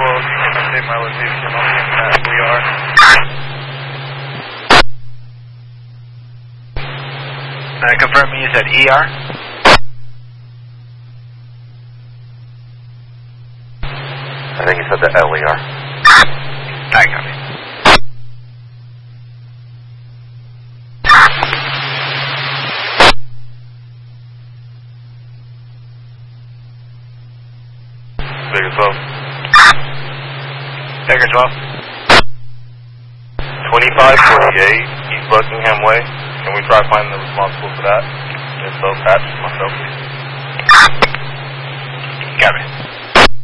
Well, you can update my location. I'll see that we are. Confirm you said ER? I think you said the LER. I got it. Figure 12. Figure 12. 2548 East Buckingham Way. Can we try finding the responsible for that? If so, patch myself. Got it.